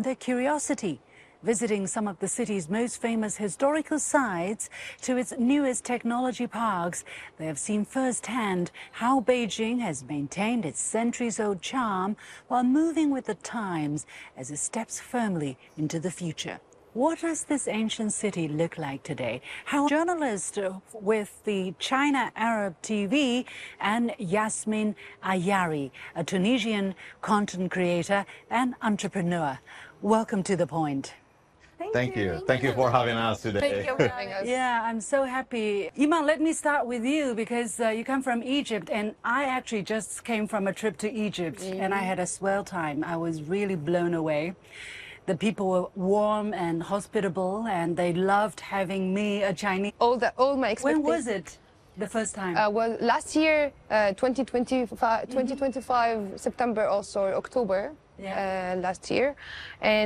and their curiosity, visiting some of the city's most famous historical sites to its newest technology parks. They have seen firsthand how Beijing has maintained its centuries-old charm while moving with the times as it steps firmly into the future. What does this ancient city look like today? How journalist with the China Arab TV and Yasmin Ayari, a Tunisian content creator and entrepreneur. Welcome to The Point. Thank you. Thank you for having us today. Thank you for having us. Yeah, I'm so happy. Iman, let me start with you because you come from Egypt, and I actually just came from a trip to Egypt, and I had a swell time. I was really blown away. The people were warm and hospitable, and they loved having me, a Chinese. All my expectations. When was it the first time? Well, last year, 2025 September, also October, last year, and